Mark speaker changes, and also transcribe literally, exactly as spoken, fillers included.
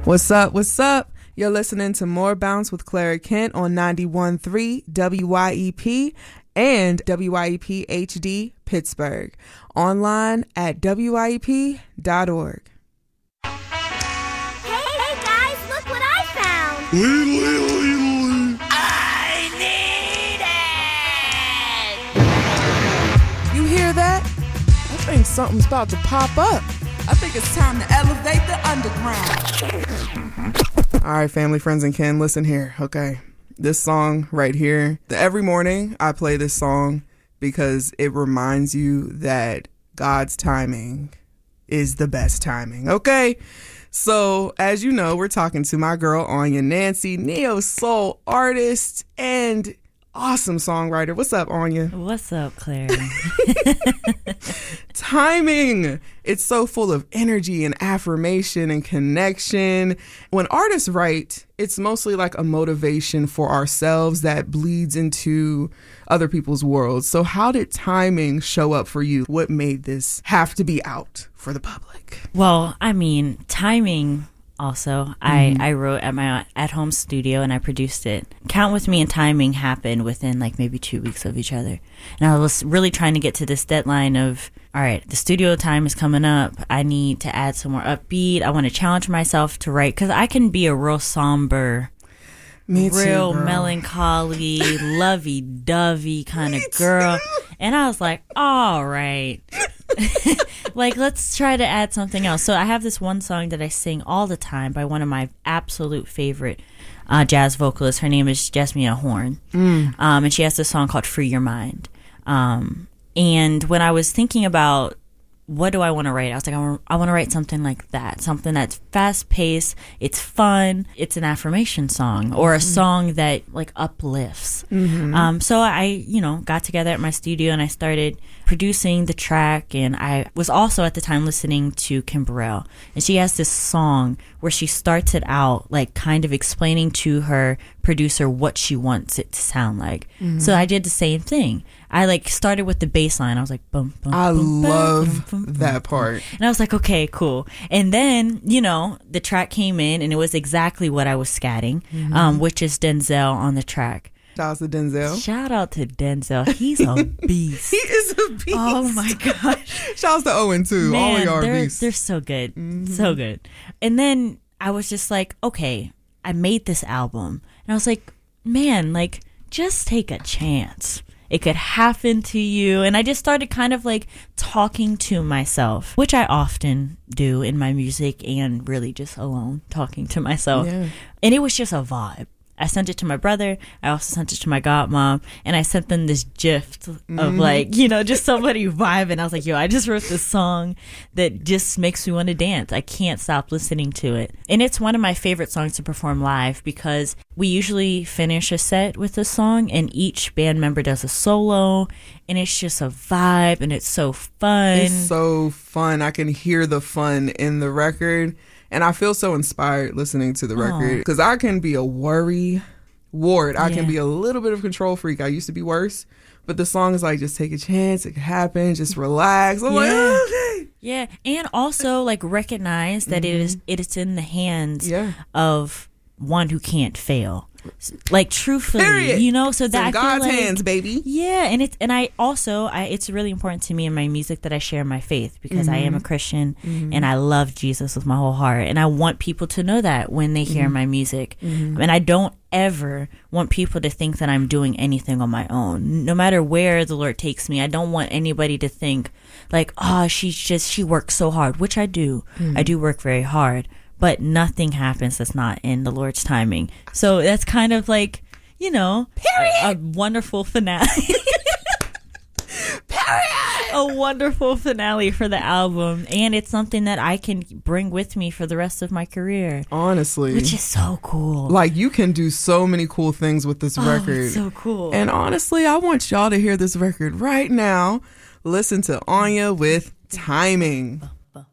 Speaker 1: What's up? What's up? You're listening to More Bounce with Clara Kent on ninety-one point three W Y E P and W Y E P H D Pittsburgh. Online at W Y E P dot org.
Speaker 2: Hey, hey guys, look what I found.
Speaker 3: I need it!
Speaker 1: You hear that? I think something's about to pop up.
Speaker 4: I think it's time to elevate the underground.
Speaker 1: All right, family, friends, and kin, listen here, okay? This song right here, every morning I play this song because it reminds you that God's timing is the best timing, okay? So, as you know, we're talking to my girl, Anya Nancy, neo-soul artist and awesome songwriter. What's up, Anya?
Speaker 5: What's up, Claire?
Speaker 1: Timing. It's so full of energy and affirmation and connection. When artists write, it's mostly like a motivation for ourselves that bleeds into other people's worlds. So how did timing show up for you? What made this have to be out for the public?
Speaker 5: Well, I mean, timing also. Mm-hmm. I, I wrote at my at-home studio and I produced it. Count With Me and timing happened within like maybe two weeks of each other. And I was really trying to get to this deadline of, all right, the studio time is coming up. I need to add some more upbeat. I want to challenge myself to write because I can be a real somber,
Speaker 1: Me too,
Speaker 5: real
Speaker 1: girl.
Speaker 5: melancholy, lovey-dovey kind of girl. And I was like, all right. Like, let's try to add something else. So I have this one song that I sing all the time by one of my absolute favorite uh, jazz vocalists. Her name is Jesmia Horn. Mm. Um, and she has this song called Free Your Mind. Um, and when I was thinking about what do I want to write, I was like, I want, I want to write something like that, something that's fast-paced, it's fun, it's an affirmation song, or a mm-hmm. song that like uplifts. Mm-hmm. Um, so I, you know, got together at my studio and I started producing the track, and I was also at the time listening to Kim Burrell, and she has this song where she starts it out like kind of explaining to her producer what she wants it to sound like. Mm-hmm. So I did the same thing. I like started with the bass line. I was like, boom, boom,
Speaker 1: I
Speaker 5: boom,
Speaker 1: love
Speaker 5: boom, boom, boom,
Speaker 1: that part.
Speaker 5: And I was like, okay, cool. And then, you know, the track came in and it was exactly what I was scatting, mm-hmm. um, which is Denzel on the track.
Speaker 1: Shout out to Denzel.
Speaker 5: Shout out to Denzel. He's a beast.
Speaker 1: He is a beast.
Speaker 5: Oh my gosh.
Speaker 1: Shout out to Owen too.
Speaker 5: Man,
Speaker 1: All of y'all are
Speaker 5: they're,
Speaker 1: beasts.
Speaker 5: they're so good.
Speaker 1: Mm-hmm.
Speaker 5: So good. And then I was just like, okay, I made this album. And I was like, man, like, just take a chance. It could happen to you. And I just started kind of like talking to myself, which I often do in my music and really just alone talking to myself. Yeah. And it was just a vibe. I sent it to my brother. I also sent it to my godmom. And I sent them this gift of mm. like, you know, just somebody vibing. I was like, yo, I just wrote this song that just makes me want to dance. I can't stop listening to it. And it's one of my favorite songs to perform live because we usually finish a set with a song and each band member does a solo. And it's just a vibe and it's so fun.
Speaker 1: It's so fun. I can hear the fun in the record. And I feel so inspired listening to the record because I can be a worry ward. I yeah. can be a little bit of a control freak. I used to be worse. But the song is like, just take a chance. It can happen. Just relax. I'm
Speaker 5: yeah.
Speaker 1: like, oh, okay.
Speaker 5: Yeah. And also like recognize that mm-hmm. it is it is in the hands
Speaker 1: yeah.
Speaker 5: of one who can't fail. Like truthfully,
Speaker 1: Period.
Speaker 5: You know, so
Speaker 1: it's
Speaker 5: that
Speaker 1: in
Speaker 5: I feel
Speaker 1: God's
Speaker 5: like,
Speaker 1: hands, baby.
Speaker 5: Yeah, and it's and I also I it's really important to me in my music that I share my faith because mm-hmm. I am a Christian mm-hmm. and I love Jesus with my whole heart, and I want people to know that when they hear mm-hmm. my music, mm-hmm. and I don't ever want people to think that I'm doing anything on my own. No matter where the Lord takes me, I don't want anybody to think like, oh, she's just she works so hard, which I do. Mm-hmm. I do work very hard. But nothing happens that's not in the Lord's timing. So that's kind of like, you know, a, a wonderful finale. Period. A wonderful finale for the album. And it's something that I can bring with me for the rest of my career.
Speaker 1: Honestly.
Speaker 5: Which is so cool.
Speaker 1: Like, you can do so many cool things with this
Speaker 5: oh,
Speaker 1: record.
Speaker 5: It's so cool.
Speaker 1: And honestly, I want y'all to hear this record right now. Listen to Anya with Timing.